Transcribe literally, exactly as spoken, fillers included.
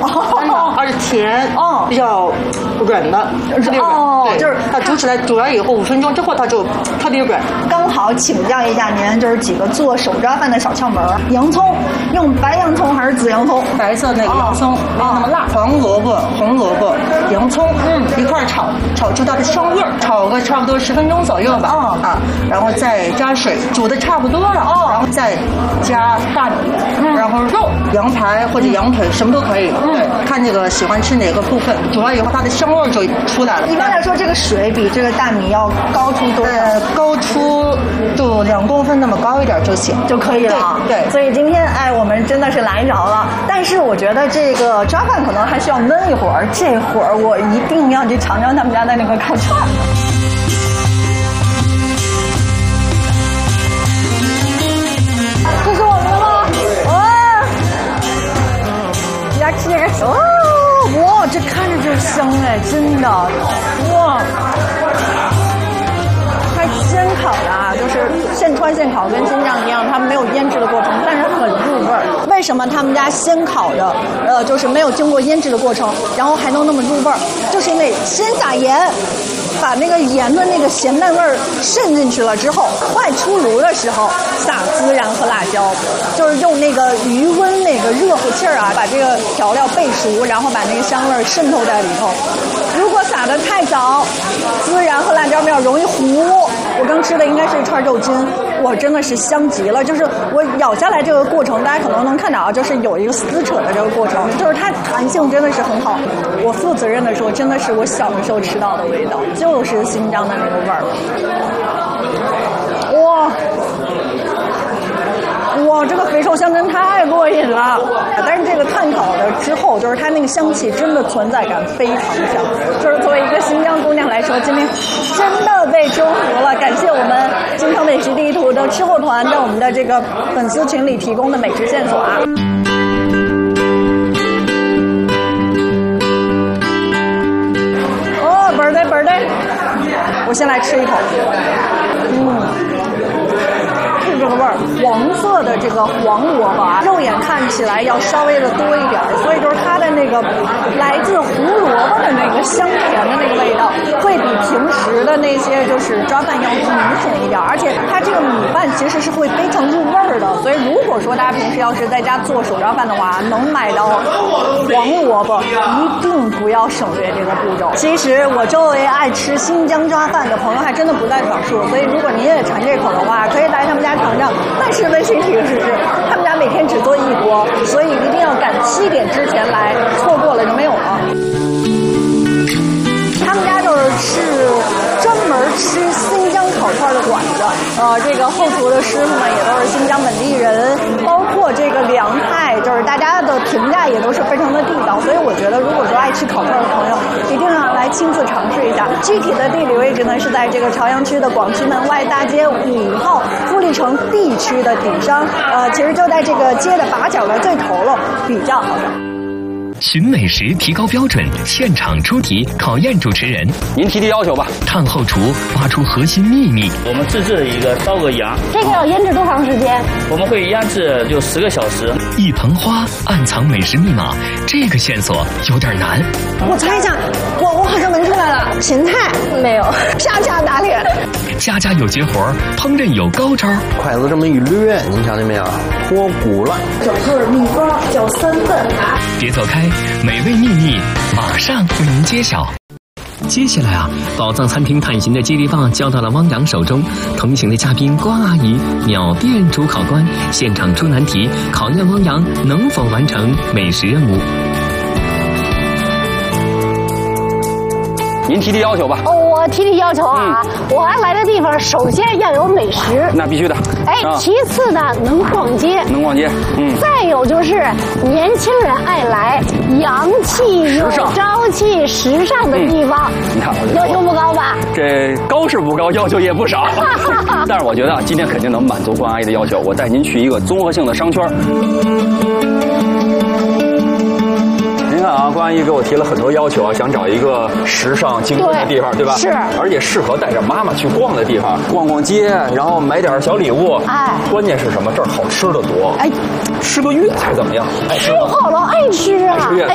真的，而且甜， 哦， 比较软的，特别软。 哦，就是它煮起来，煮完以后五分钟之后它就特别软。 刚好请教一下您，就是几个做手抓饭的小窍门。洋葱用白洋葱还是紫洋葱？ 白色那个洋葱没有那么辣。黄萝卜、红萝卜、洋葱，嗯，一块炒，炒出它的香味儿，炒个差不多十分钟左右吧。哦啊，然后再加水，煮的差不多了。哦，然后再加大米，嗯、然后肉、羊排或者羊腿、嗯、什么都可以。嗯，对，看这个喜欢吃哪个部分，煮了以后它的香味儿就出来了。 一般来说，这个水比这个大米要高出多少？ 呃，高出就两公分那么高一点就行， 就可以了。 对，对所以今天哎，我们真的是来着了。但是我觉得这个抓饭可能还需要焖一会儿，这会儿我一定要去尝尝他们家的那个烤串。这是我们的吗？哇！来吃这个哦，哇，这看着就香哎，真的，哇！它现烤的啊，就是现穿现烤，跟新疆一样，它没有腌制的过程，但是很入味儿。为什么他们家先烤的，呃，就是没有经过腌制的过程，然后还能那么入味儿？就是因为先撒盐，把那个盐的那个咸淡味儿渗进去了之后，快出炉的时候撒孜然和辣椒，就是用那个余温那个热乎气儿啊，把这个调料焙熟，然后把那个香味儿渗透在里头。如果撒得太早，孜然和辣椒面容易糊。我刚吃的应该是一串肉筋，哇，真的是香极了！就是我咬下来这个过程，大家可能能看到啊，就是有一个撕扯的这个过程，就是它弹性真的是很好。我负责任的说，真的是我小的时候吃到的味道，就是新疆的那个味儿。哇！哇，这个肥瘦相真太过瘾了！但是这个炭烤的之后，就是它那个香气真的存在感非常强。就是作为一个新疆姑娘来说，今天真的被征服了。感谢我们京城美食地图的吃货团在我们的这个粉丝群里提供的美食线索啊。哦，本儿的本儿的，我先来吃一口。嗯。这个味儿，黄色的这个黄萝卜啊，肉眼看起来要稍微的多一点，所以就是它的那个来自胡萝卜的那个香甜的那个味道，会比平时的那些就是抓饭要明显一点，而且它这个米饭其实是会非常入味儿的，所以如果说大家平时要是在家做手抓饭的话，能买到黄萝卜，一定不要省略这个步骤。其实我周围爱吃新疆抓饭的朋友还真的不在少数，所以如果您也馋这口的话，可以来他们家尝尝。但是温馨提示是，他们家每天只做一锅，所以一定要赶七点之前来，错过了就没有了。他们家就是是专门吃新疆烤串的馆子，呃，这个后厨的师傅们也都是新疆本地人，包括这个凉菜，就是大家的评价也都是非常的地道，所以我觉得如果说爱吃烤串的朋友，一定要来亲自尝试一下。具体的地理位置呢是在这个朝阳区的广渠门外大街五号富力城 D 区的顶上，呃，其实就在这个街的把角的最头了，比较好找。 寻美食，提高标准，现场出题考验主持人。 您提提要求吧。 烫后厨挖出核心秘密。 我们自制的一个烧鹅羊， 这个要腌制多长时间？ 我们会腌制就十个小时。 一盆花暗藏美食密码，这个线索有点难。 我猜一下，我我好像闻出来了，芹菜没有， 下家打脸。 家家有绝活，烹饪有高招。 筷子这么一掠，您瞧见没有？脱骨了。 整个米花搅三份。 别走开，美味秘密马上为您揭晓。接下来啊，宝藏餐厅探寻的接力棒交到了汪洋手中，同行的嘉宾关阿姨秒变主考官，现场出难题，考验汪洋能否完成美食任务。 您提提要求吧。 哦，我提提要求啊，嗯、我要来的地方首先要有美食， 那必须的。 哎，啊、其次呢，能逛街， 能逛街，嗯。 再有就是年轻人爱来，洋气有朝气、时尚的地方。嗯、你看，要求不高吧？ 这高是不高，要求也不少。但是我觉得今天肯定能满足关阿姨的要求，我带您去一个综合性的商圈。您看啊，关阿姨给我提了很多要求啊，想找一个时尚精准的地方， 对, 对吧？ 是， 而且适合带着妈妈去逛的地方，逛逛街，然后买点小礼物。哎，关键是什么？这儿好吃的多。哎，吃个粤菜怎么样？爱吃吃好了，爱吃啊！ 爱吃粤菜。